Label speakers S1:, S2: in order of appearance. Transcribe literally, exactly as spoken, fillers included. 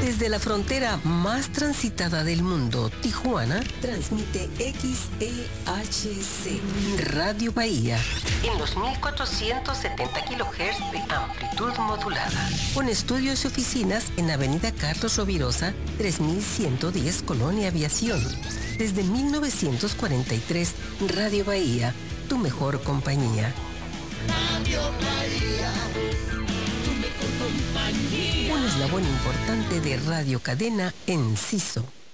S1: Desde la frontera más transitada del mundo, Tijuana, transmite X E H C, Radio Bahía, en los mil cuatrocientos setenta kilohertz de amplitud modulada. Con estudios y oficinas en Avenida Carlos Rovirosa, tres mil ciento diez, Colonia Aviación. Desde mil novecientos cuarenta y tres, Radio Bahía, tu mejor compañía.
S2: Radio Bahía, tu mejor compañía.
S1: Un eslabón importante de Radio Cadena Enciso.